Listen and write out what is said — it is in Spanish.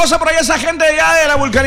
cosa por ahí esa gente ya de la vulcanización.